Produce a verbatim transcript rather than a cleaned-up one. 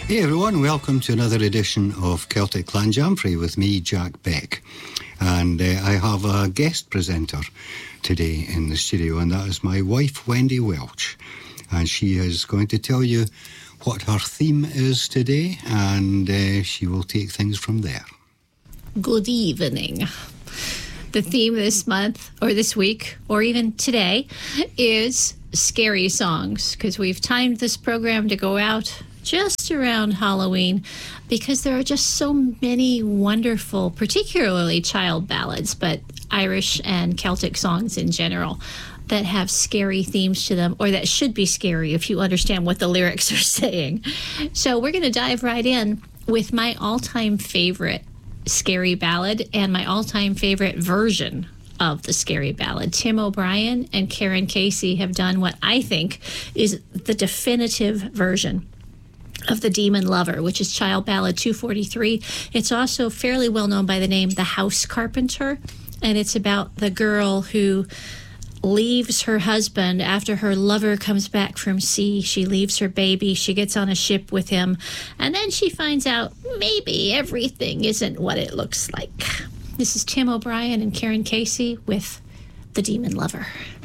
Hey everyone, welcome to another edition of Celtic Clan Jamfrey with me, Jack Beck. And uh, I have a guest presenter today in the studio, and that is my wife, Wendy Welch. And she is going to tell you what her theme is today, and uh, she will take things from there. Good evening. The theme this month, or this week, or even today, is scary songs, because we've timed this program to go out just around Halloween, because there are just so many wonderful, particularly child ballads, but Irish and Celtic songs in general, that have scary themes to them, or that should be scary if you understand what the lyrics are saying. So we're going to dive right in with my all-time favorite scary ballad and my all-time favorite version of the scary ballad. Tim O'Brien and Karen Casey have done what I think is the definitive version of The Demon Lover, which is Child Ballad two forty-three. It's also fairly well known by the name The House Carpenter, and it's about the girl who leaves her husband after her lover comes back from sea. She leaves her baby, she gets on a ship with him, and then she finds out maybe everything isn't what it looks like. This is Tim O'Brien and Karen Casey with The Demon Lover.